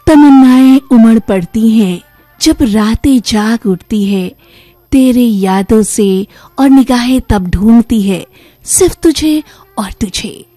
तमन्नाएं उमड़ पड़ती हैं जब रातें जाग उठती है तेरे यादों से, और निगाहें तब ढूंढती है सिर्फ तुझे और तुझे।